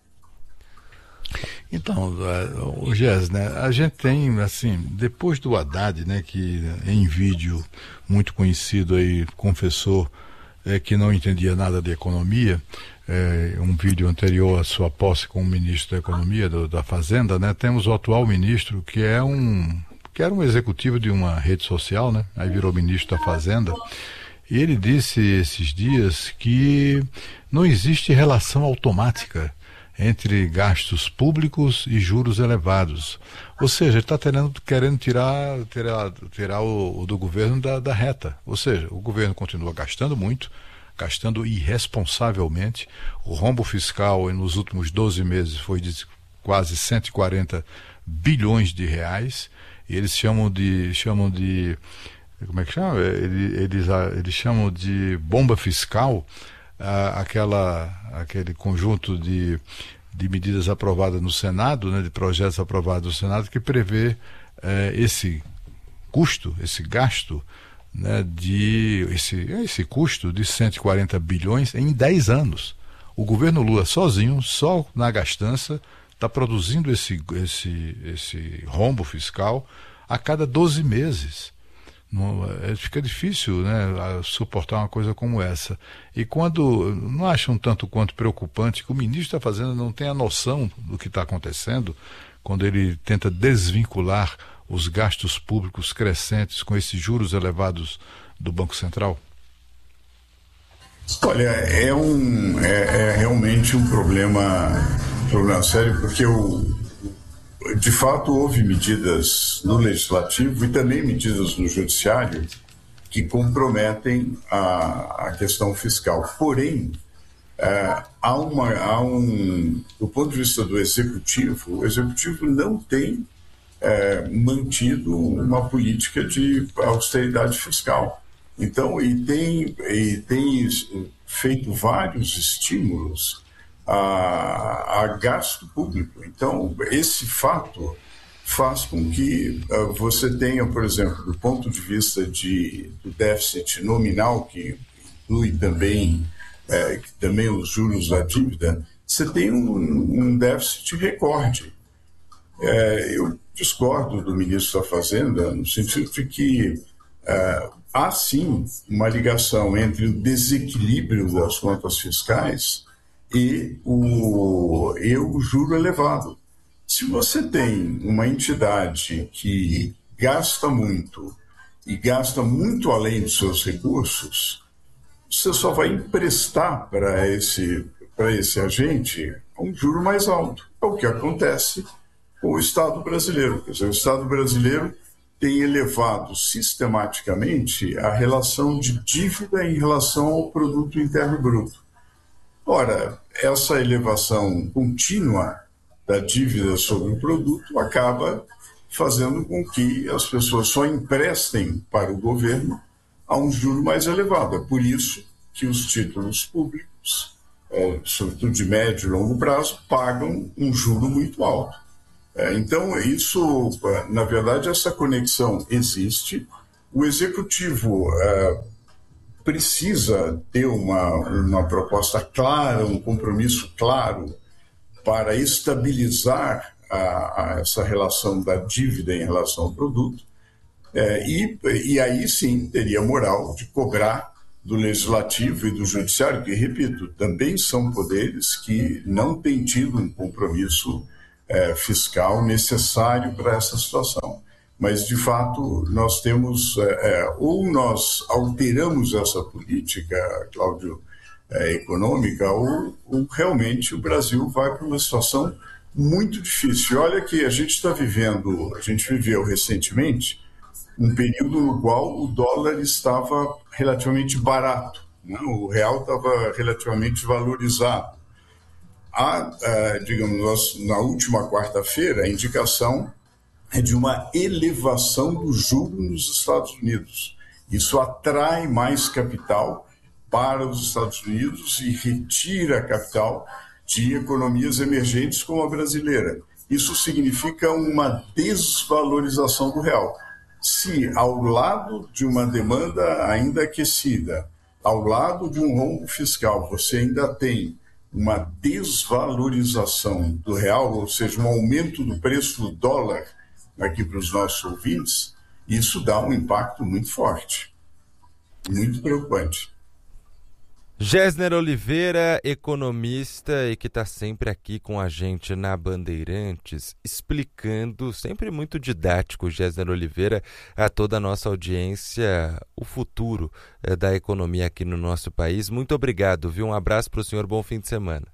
Então, o Gés, né, a gente tem, assim, depois do Haddad, né, que em vídeo muito conhecido aí confessou É, que não entendia nada de economia, é, um vídeo anterior à sua posse como ministro da Economia, do, da Fazenda, né, temos o atual ministro, que é um que era um executivo de uma rede social, né, aí virou ministro da Fazenda, e ele disse esses dias que não existe relação automática entre gastos públicos e juros elevados. Ou seja, ele está querendo tirar, tirar, tirar o, o do governo da, da reta. Ou seja, o governo continua gastando muito, gastando irresponsavelmente. O rombo fiscal nos últimos doze meses foi de quase cento e quarenta bilhões de reais. E eles chamam de... chamam de como é que chama? Eles, eles, eles chamam de bomba fiscal, ah, aquela, aquele conjunto de... de medidas aprovadas no Senado, né, de projetos aprovados no Senado, que prevê eh, esse custo, esse gasto, né, de, esse, esse custo de cento e quarenta bilhões em dez anos. O governo Lula sozinho, só na gastança, está produzindo esse, esse, esse rombo fiscal a cada doze meses. Não, é, fica difícil, né, suportar uma coisa como essa. E quando não acham tanto quanto preocupante que o ministro da Fazenda não tem a noção do que está acontecendo, quando ele tenta desvincular os gastos públicos crescentes com esses juros elevados do Banco Central? Olha, é, um, é, é realmente um problema, problema sério, porque o de fato, houve medidas no Legislativo e também medidas no Judiciário que comprometem a, a questão fiscal. Porém, é, há uma, há um, do ponto de vista do Executivo, o Executivo não tem é, mantido uma política de austeridade fiscal. Então, e tem, e tem feito vários estímulos A, a gasto público. Então, esse fato faz com que uh, você tenha, por exemplo, do ponto de vista de, do déficit nominal, que inclui também, uh, também os juros da dívida, você tem um, um déficit recorde. Uh, eu discordo do ministro da Fazenda no sentido de que uh, há sim uma ligação entre o desequilíbrio das contas fiscais e o, e o juro elevado. Se você tem uma entidade que gasta muito e gasta muito além dos seus recursos, você só vai emprestar para esse, para esse agente um juro mais alto. É o que acontece com o Estado brasileiro. Quer dizer, o Estado brasileiro tem elevado sistematicamente a relação de dívida em relação ao produto interno bruto. Ora, essa elevação contínua da dívida sobre o produto acaba fazendo com que as pessoas só emprestem para o governo a um juro mais elevado. É por isso que os títulos públicos, é, sobretudo de médio e longo prazo, pagam um juro muito alto. É, então, isso, na verdade, essa conexão existe. O executivo é, precisa ter uma, uma proposta clara, um compromisso claro para estabilizar a, a essa relação da dívida em relação ao produto. É, e, e aí sim teria moral de cobrar do Legislativo e do Judiciário, que, repito, também são poderes que não têm tido um compromisso é, fiscal necessário para essa situação. Mas, de fato, nós temos, é, ou nós alteramos essa política, Cláudio, é, econômica, ou, ou realmente o Brasil vai para uma situação muito difícil. Olha que a gente está vivendo, a gente viveu recentemente um período no qual o dólar estava relativamente barato, né? O real estava relativamente valorizado. Há, uh, digamos, nós, na última quarta-feira, a indicação é de uma elevação do juro nos Estados Unidos. Isso atrai mais capital para os Estados Unidos e retira capital de economias emergentes como a brasileira. Isso significa uma desvalorização do real. Se ao lado de uma demanda ainda aquecida, ao lado de um rombo fiscal, você ainda tem uma desvalorização do real, ou seja, um aumento do preço do dólar aqui para os nossos ouvintes, isso dá um impacto muito forte, muito preocupante. Gessner Oliveira, economista e que está sempre aqui com a gente na Bandeirantes, explicando, sempre muito didático, Gessner Oliveira, a toda a nossa audiência, o futuro eh, da economia aqui no nosso país. Muito obrigado, viu? Um abraço para o senhor, bom fim de semana.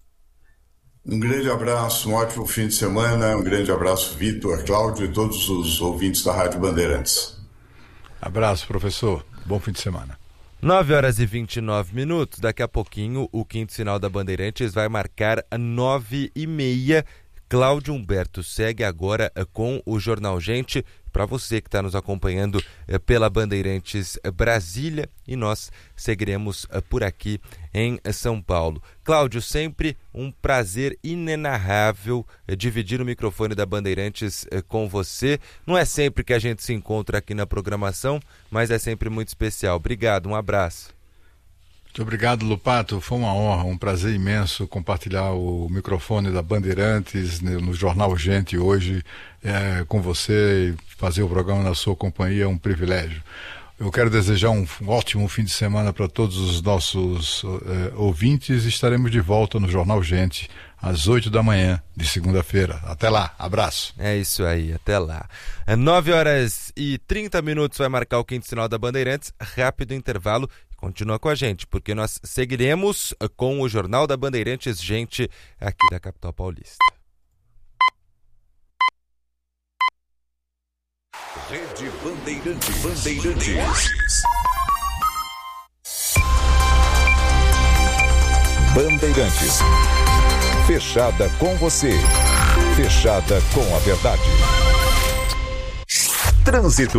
Um grande abraço, um ótimo fim de semana, um grande abraço, Vitor, Cláudio e todos os ouvintes da Rádio Bandeirantes. Abraço, professor, bom fim de semana. nove horas e vinte e nove minutos, daqui a pouquinho o quinto sinal da Bandeirantes vai marcar nove e meia. Cláudio Humberto segue agora com o Jornal Gente, para você que está nos acompanhando pela Bandeirantes Brasília, e nós seguiremos por aqui em São Paulo. Cláudio, sempre um prazer inenarrável dividir o microfone da Bandeirantes com você. Não é sempre que a gente se encontra aqui na programação, mas é sempre muito especial. Obrigado, um abraço. Muito obrigado, Lupato. Foi uma honra, um prazer imenso compartilhar o microfone da Bandeirantes no Jornal Gente hoje é, com você e fazer o programa na sua companhia é um privilégio. Eu quero desejar um ótimo fim de semana para todos os nossos é, ouvintes. Estaremos de volta no Jornal Gente às oito da manhã de segunda-feira. Até lá, abraço. É isso aí, até lá. nove horas e trinta minutos vai marcar o quinto sinal da Bandeirantes. Rápido intervalo. Continua com a gente, porque nós seguiremos com o Jornal da Bandeirantes Gente aqui da capital paulista. Rede Bandeirantes. Bandeirantes. Bandeirantes. Fechada com você. Fechada com a verdade. Trânsito.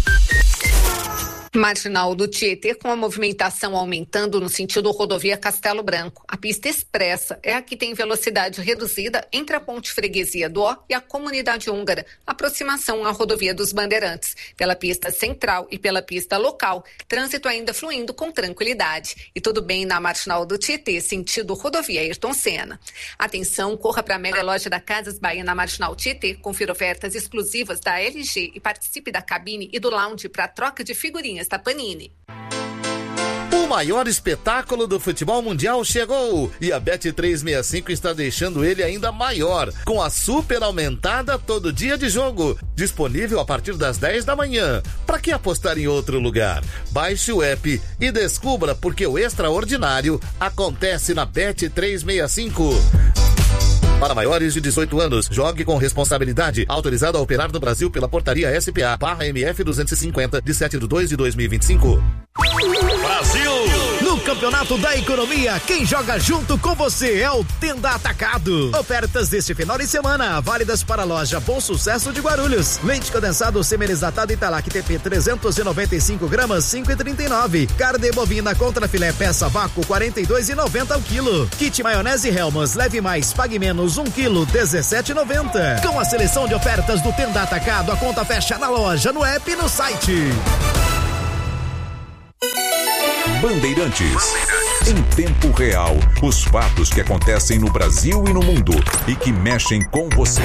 Marginal do Tietê com a movimentação aumentando no sentido rodovia Castelo Branco. A pista expressa é a que tem velocidade reduzida entre a ponte Freguesia do Ó e a comunidade húngara, aproximação à rodovia dos Bandeirantes. Pela pista central e pela pista local, trânsito ainda fluindo com tranquilidade. E tudo bem na Marginal do Tietê, sentido rodovia Ayrton Senna. Atenção, corra para a mega loja da Casas Bahia na Marginal Tietê, confira ofertas exclusivas da L G e participe da cabine e do lounge para troca de figurinhas da Panini. O maior espetáculo do futebol mundial chegou e a Bet trezentos e sessenta e cinco está deixando ele ainda maior, com a super aumentada todo dia de jogo, disponível a partir das dez da manhã. Para que apostar em outro lugar? Baixe o app e descubra porque o extraordinário acontece na Bet trezentos e sessenta e cinco. Para maiores de dezoito anos, jogue com responsabilidade. Autorizado a operar no Brasil pela portaria S P A barra M F duzentos e cinquenta, de sete de dois de dois mil e vinte e cinco. Brasil. No Campeonato da Economia, quem joga junto com você é o Tenda Atacado. Ofertas deste final de semana, válidas para a loja Bom Sucesso de Guarulhos. Leite condensado semi-desnatado Italac T P trezentos e noventa e cinco gramas, cinco e trinta e nove. Carne bovina contra filé peça vácuo quarenta e dois e noventa ao quilo. Kit maionese Hellmann's, leve mais, pague menos, um quilo, dezessete e noventa. Com a seleção de ofertas do Tenda Atacado, a conta fecha na loja, no app e no site. Bandeirantes. Em tempo real, os fatos que acontecem no Brasil e no mundo e que mexem com você.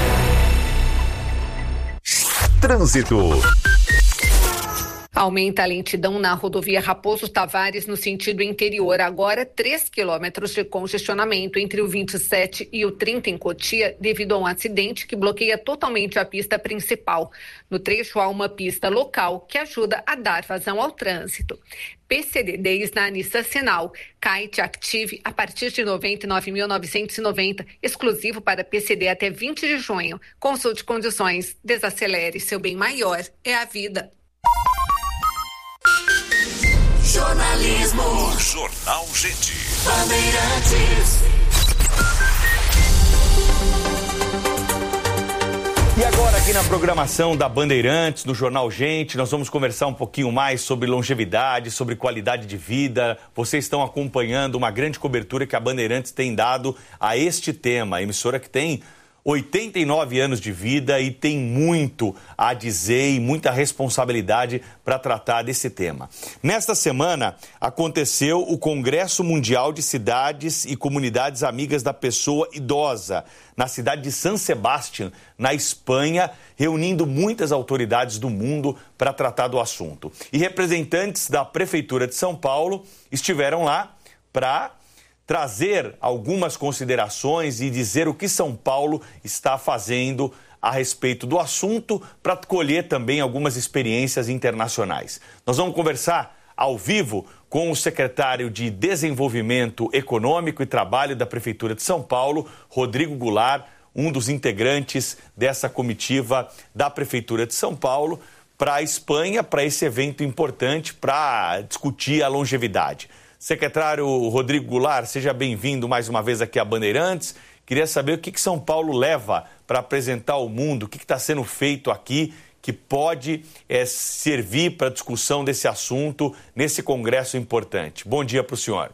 Trânsito. Aumenta a lentidão na rodovia Raposo Tavares no sentido interior. Agora, três quilômetros de congestionamento entre o vinte e sete e o trinta em Cotia, devido a um acidente que bloqueia totalmente a pista principal. No trecho, há uma pista local que ajuda a dar vazão ao trânsito. P C D dez na Nissan Sinal. Kite Active a partir de noventa e nove mil novecentos e noventa, exclusivo para P C D até vinte de junho. Consulte condições, desacelere, seu bem maior é a vida. Jornalismo. Jornal Gente. Bandeirantes. E agora aqui na programação da Bandeirantes, do Jornal Gente, nós vamos conversar um pouquinho mais sobre longevidade, sobre qualidade de vida. Vocês estão acompanhando uma grande cobertura que a Bandeirantes tem dado a este tema. A emissora que tem oitenta e nove anos de vida e tem muito a dizer e muita responsabilidade para tratar desse tema. Nesta semana aconteceu o Congresso Mundial de Cidades e Comunidades Amigas da Pessoa Idosa, na cidade de San Sebastián, na Espanha, reunindo muitas autoridades do mundo para tratar do assunto. E representantes da Prefeitura de São Paulo estiveram lá para trazer algumas considerações e dizer o que São Paulo está fazendo a respeito do assunto, para colher também algumas experiências internacionais. Nós vamos conversar ao vivo com o secretário de Desenvolvimento Econômico e Trabalho da Prefeitura de São Paulo, Rodrigo Goulart, um dos integrantes dessa comitiva da Prefeitura de São Paulo, para a Espanha, para esse evento importante, para discutir a longevidade. Secretário Rodrigo Goulart, seja bem-vindo mais uma vez aqui a Bandeirantes. Queria saber o que, que São Paulo leva para apresentar ao mundo, o que está sendo feito aqui que pode é, servir para a discussão desse assunto nesse congresso importante. Bom dia para o senhor.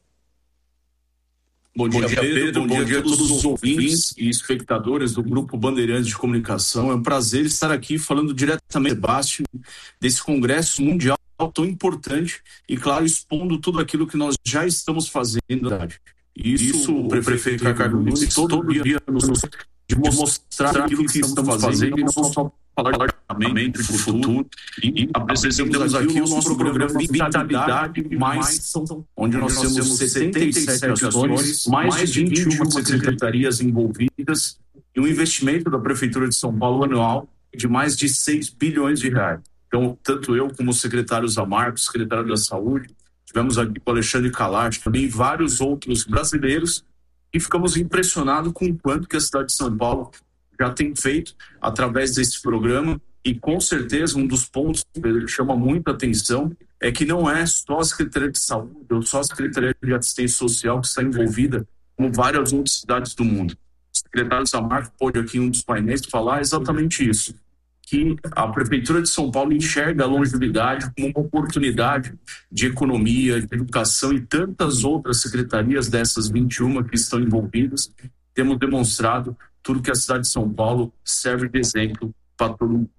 Bom dia, Bom dia Pedro. Pedro. Bom, Bom dia a todos os ouvintes e espectadores do Grupo Bandeirantes de Comunicação. É um prazer estar aqui falando diretamente, Sebastião, desse congresso mundial tão importante e, claro, expondo tudo aquilo que nós já estamos fazendo. Isso, Isso o prefeito Ricardo Nunes todo dia nos de mostrar aquilo que estamos fazendo e não só falar do futuro. E apresentamos aqui o nosso programa Vitalidade Mais, onde nós temos setenta e sete ações, mais de vinte e uma secretarias envolvidas e um investimento da Prefeitura de São Paulo anual de mais de seis bilhões de reais. Então, tanto eu como o secretário Zamarco, secretário da Saúde, tivemos aqui com o Alexandre Calarte, também vários outros brasileiros, e ficamos impressionados com o quanto que a cidade de São Paulo já tem feito através desse programa. E com certeza um dos pontos que chama muita atenção é que não é só a Secretaria de Saúde ou só a Secretaria de Assistência Social que está envolvida, como várias outras cidades do mundo. O secretário Zamarco pôde aqui em um dos painéis falar exatamente isso, que a Prefeitura de São Paulo enxerga a longevidade como uma oportunidade de economia, de educação e tantas outras secretarias dessas vinte e uma que estão envolvidas. Temos demonstrado tudo que a cidade de São Paulo serve de exemplo para todo mundo.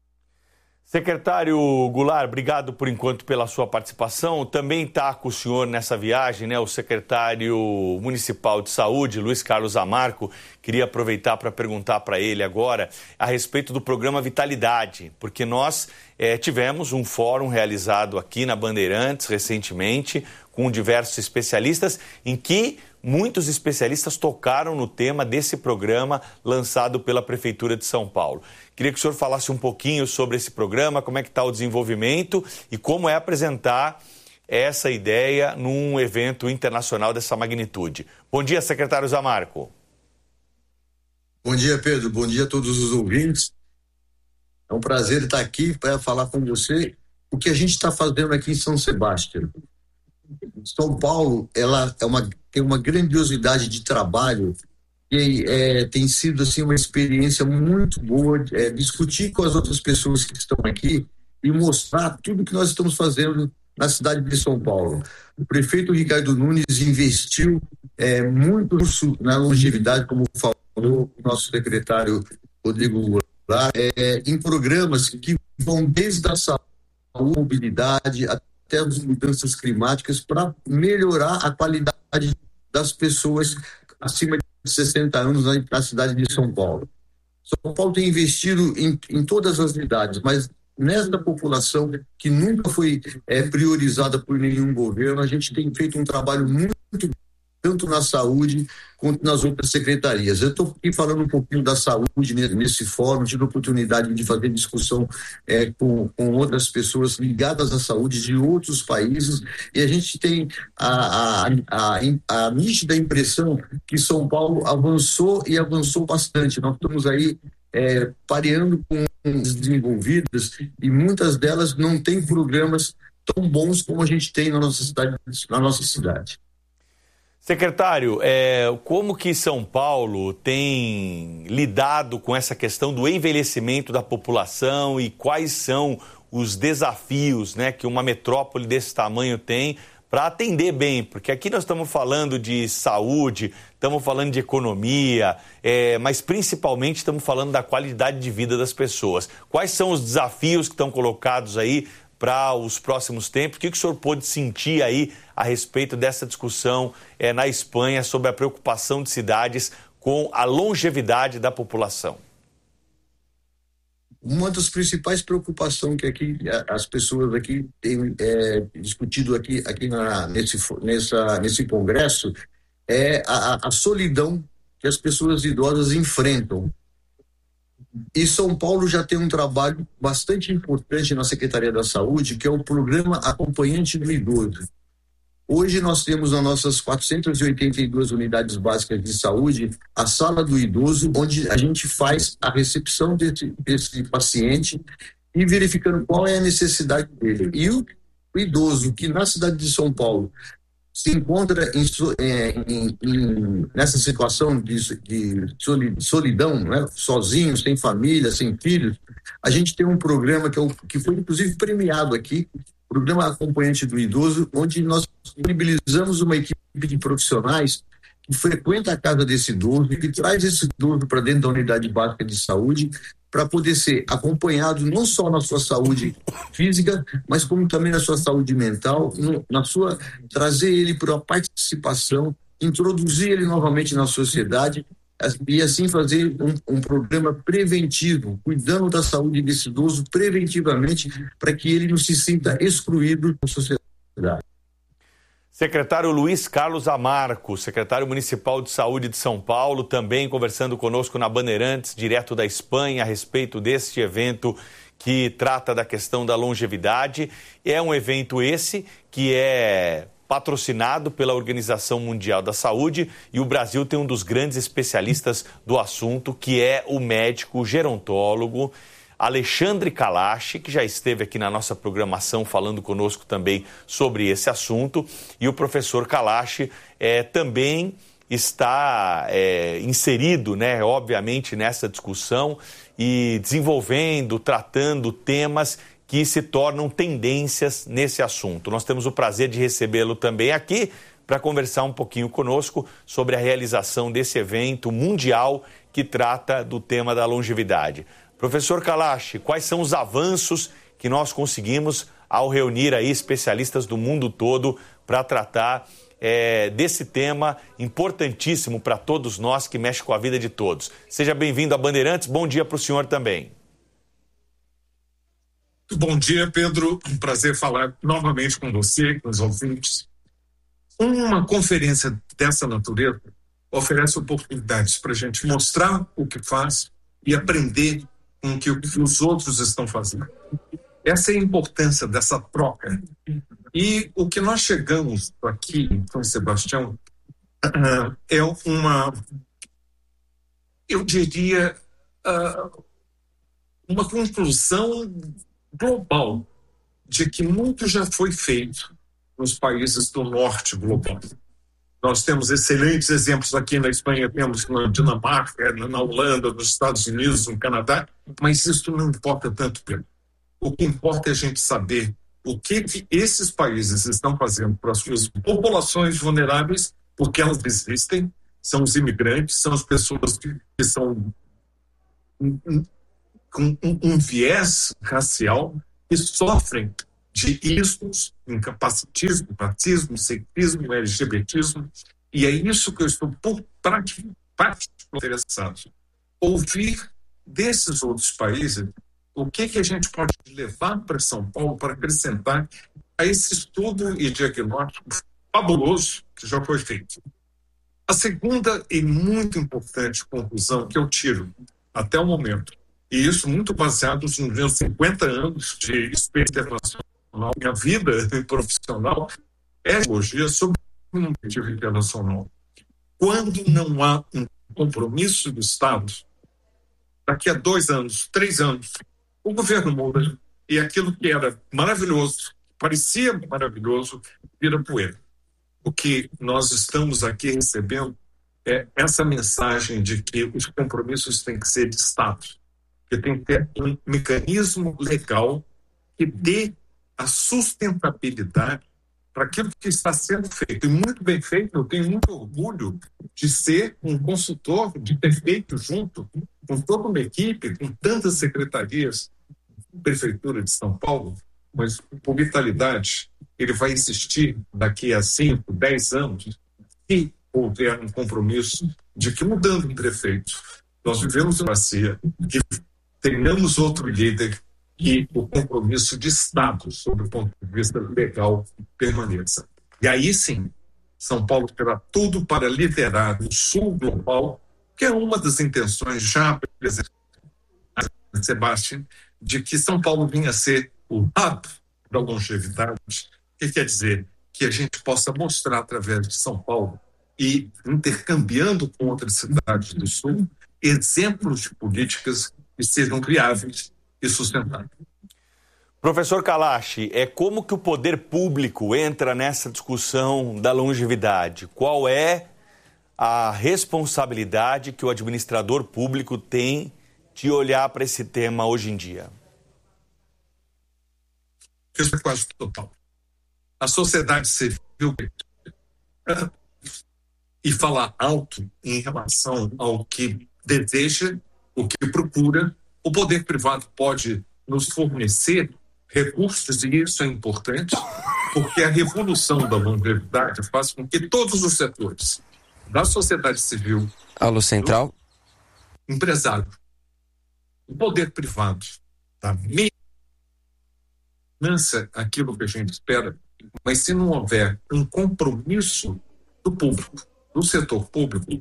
Secretário Goulart, obrigado por enquanto pela sua participação. Também está com o senhor nessa viagem, né, o secretário municipal de saúde, Luiz Carlos Zamarco. Queria aproveitar para perguntar para ele agora a respeito do programa Vitalidade, porque nós é, tivemos um fórum realizado aqui na Bandeirantes recentemente com diversos especialistas, em que muitos especialistas tocaram no tema desse programa lançado pela Prefeitura de São Paulo. Queria que o senhor falasse um pouquinho sobre esse programa, como é que está o desenvolvimento e como é apresentar essa ideia num evento internacional dessa magnitude. Bom dia, secretário Zamarco. Bom dia, Pedro. Bom dia a todos os ouvintes. É um prazer estar aqui para falar com você o que a gente está fazendo aqui em São Sebastião. São Paulo, ela é uma, tem uma grandiosidade de trabalho e é, tem sido assim uma experiência muito boa é, discutir com as outras pessoas que estão aqui e mostrar tudo que nós estamos fazendo na cidade de São Paulo. O prefeito Ricardo Nunes investiu é, muito na longevidade, como falou o nosso secretário Rodrigo Goulart, é, em programas que vão desde a saúde, mobilidade, até as mudanças climáticas, para melhorar a qualidade das pessoas acima de sessenta anos na, na cidade de São Paulo. São Paulo tem investido em, em todas as idades, mas nesta população que nunca foi é, priorizada por nenhum governo, a gente tem feito um trabalho muito, tanto na saúde quanto nas outras secretarias. Eu estou aqui falando um pouquinho da saúde nesse fórum, tive a oportunidade de fazer discussão é, com, com outras pessoas ligadas à saúde de outros países, e a gente tem a, a, a, a nítida impressão que São Paulo avançou e avançou bastante. Nós estamos aí É, pareando com as desenvolvidas e muitas delas não têm programas tão bons como a gente tem na nossa cidade. Na nossa cidade. Secretário, é, como que São Paulo tem lidado com essa questão do envelhecimento da população e quais são os desafios, né, que uma metrópole desse tamanho tem para atender bem, porque aqui nós estamos falando de saúde, estamos falando de economia, é, mas principalmente estamos falando da qualidade de vida das pessoas. Quais são os desafios que estão colocados aí para os próximos tempos? O que, que o senhor pôde sentir aí a respeito dessa discussão é, na Espanha sobre a preocupação de cidades com a longevidade da população? Uma das principais preocupações que aqui as pessoas aqui têm é, discutido aqui, aqui na, nesse, nessa, nesse congresso é a, a solidão que as pessoas idosas enfrentam. E São Paulo já tem um trabalho bastante importante na Secretaria da Saúde, que é o Programa Acompanhante do Idoso. Hoje nós temos nas nossas quatrocentas e oitenta e duas unidades básicas de saúde a sala do idoso, onde a gente faz a recepção desse, desse paciente e verificando qual é a necessidade dele. E o, o idoso que na cidade de São Paulo se encontra em, em, em, nessa situação de, de solidão, né? Sozinho, sem família, sem filhos, a gente tem um programa que, é o, que foi inclusive premiado aqui, Programa Acompanhante do Idoso, onde nós disponibilizamos uma equipe de profissionais que frequenta a casa desse idoso e que traz esse idoso para dentro da unidade básica de saúde para poder ser acompanhado não só na sua saúde física, mas como também na sua saúde mental, no, na sua trazer ele para a participação, introduzir ele novamente na sociedade e assim fazer um, um programa preventivo, cuidando da saúde desse idoso preventivamente, para que ele não se sinta excluído da sociedade. Secretário Luiz Carlos Amarco, secretário municipal de saúde de São Paulo, também conversando conosco na Bandeirantes, direto da Espanha, a respeito deste evento que trata da questão da longevidade. É um evento esse que é patrocinado pela Organização Mundial da Saúde, e o Brasil tem um dos grandes especialistas do assunto, que é o médico gerontólogo Alexandre Kalash, que já esteve aqui na nossa programação falando conosco também sobre esse assunto. E o professor Kalash é, também está é, inserido, né, obviamente, nessa discussão e desenvolvendo, tratando temas que se tornam tendências nesse assunto. Nós temos o prazer de recebê-lo também aqui para conversar um pouquinho conosco sobre a realização desse evento mundial que trata do tema da longevidade. Professor Kalash, quais são os avanços que nós conseguimos ao reunir aí especialistas do mundo todo para tratar é, desse tema importantíssimo para todos nós, que mexe com a vida de todos? Seja bem-vindo a Bandeirantes, bom dia para o senhor também. Bom dia, Pedro. Um prazer falar novamente com você, com os ouvintes. Uma conferência dessa natureza oferece oportunidades para a gente mostrar o que faz e aprender com o que os outros estão fazendo. Essa é a importância dessa troca. E o que nós chegamos aqui em São Sebastião uh, é uma, eu diria, uh, uma conclusão global de que muito já foi feito nos países do norte global. Nós temos excelentes exemplos aqui na Espanha, temos na Dinamarca, na Holanda, nos Estados Unidos, no Canadá, mas isso não importa tanto, Pedro. O que importa é a gente saber o que, que esses países estão fazendo para as suas populações vulneráveis, porque elas existem, são os imigrantes, são as pessoas que, que são com um, um, um viés racial, que sofrem de ismos, incapacitismo, racismo, sexismo, LGBTismo, e é isso que eu estou por prática, prática interessado. Ouvir desses outros países o que, que a gente pode levar para São Paulo para acrescentar a esse estudo e diagnóstico fabuloso que já foi feito. A segunda e muito importante conclusão que eu tiro até o momento, e isso muito baseado nos meus cinquenta anos de experiência internacional, minha vida profissional, é a teologia sobre o objetivo internacional. Quando não há um compromisso do Estado, daqui a dois anos, três anos, o governo muda e aquilo que era maravilhoso, parecia maravilhoso, vira poeira. O que nós estamos aqui recebendo é essa mensagem de que os compromissos têm que ser de Estado, que tem que ter um mecanismo legal que dê a sustentabilidade para aquilo que está sendo feito. E muito bem feito, eu tenho muito orgulho de ser um consultor, de ter feito junto com toda uma equipe, com tantas secretarias, Prefeitura de São Paulo, mas com vitalidade, ele vai existir daqui a cinco, dez anos, se houver um compromisso de que, mudando o prefeito, nós vivemos uma democracia, que tenhamos outro líder e o compromisso de Estado, sob o ponto de vista legal, permaneça. E aí sim, São Paulo terá tudo para liderar o Sul global, que é uma das intenções já apresentadas, Sebastião, de que São Paulo vinha a ser o hub da longevidade, que quer dizer que a gente possa mostrar através de São Paulo e intercambiando com outras cidades do Sul exemplos de políticas que sejam viáveis e sustentáveis. Professor Kalash, é como que o poder público entra nessa discussão da longevidade? Qual é a responsabilidade que o administrador público tem de olhar para esse tema hoje em dia? Isso é quase total. A sociedade civil e falar alto em relação ao que deseja, o que procura. O poder privado pode nos fornecer recursos, e isso é importante, porque a revolução da longevidade faz com que todos os setores da sociedade civil, Alô Central, empresário, o poder privado, da meia finança aquilo que a gente espera, mas se não houver um compromisso do público, do setor público,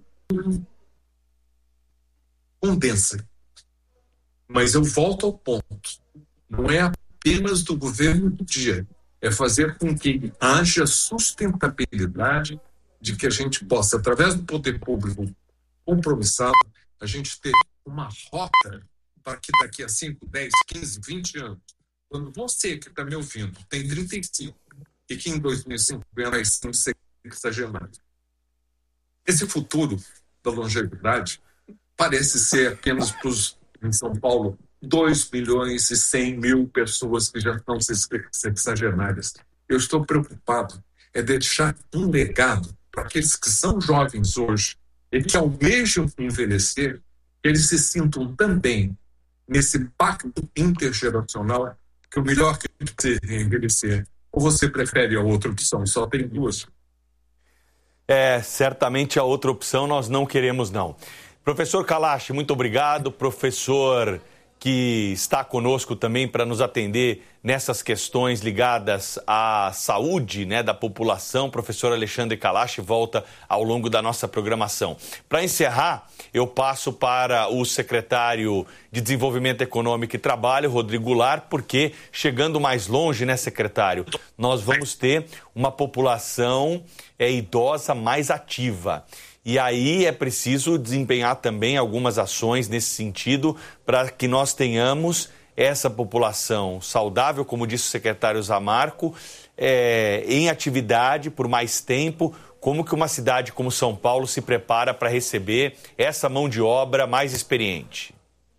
condensa. Mas eu volto ao ponto. Não é apenas do governo do dia. É fazer com que haja sustentabilidade de que a gente possa, através do poder público compromissado, a gente ter uma rota para que daqui a cinco, dez, quinze, vinte anos, quando você que está me ouvindo tem trinta e cinco e que em dois mil e cinquenta vai ser sexagenário. Esse futuro da longevidade parece ser apenas para os, em São Paulo, dois milhões e cem mil pessoas que já estão sexagenárias. Eu estou preocupado é deixar um legado para aqueles que são jovens hoje e que almejam envelhecer, que eles se sintam também nesse pacto intergeracional, que o melhor que você envelhecer. Ou você prefere a outra opção? Só tem duas. É, certamente a outra opção nós não queremos, não. Professor Kalash, muito obrigado. Professor que está conosco também para nos atender nessas questões ligadas à saúde, né, da população. Professor Alexandre Kalash volta ao longo da nossa programação. Para encerrar, eu passo para o secretário de Desenvolvimento Econômico e Trabalho, Rodrigo Goulart, porque chegando mais longe, né, secretário, nós vamos ter uma população é, idosa mais ativa. E aí é preciso desempenhar também algumas ações nesse sentido para que nós tenhamos essa população saudável, como disse o secretário Zamarco, é, em atividade por mais tempo. Como que uma cidade como São Paulo se prepara para receber essa mão de obra mais experiente?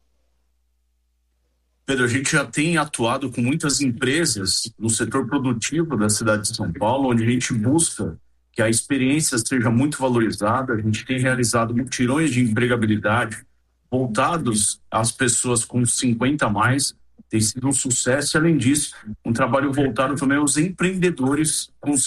Pedro, a gente já tem atuado com muitas empresas no setor produtivo da cidade de São Paulo, onde a gente busca que a experiência seja muito valorizada. A gente tem realizado mutirões de empregabilidade voltados às pessoas com cinquenta a mais. Tem sido um sucesso e, além disso, um trabalho voltado também aos empreendedores com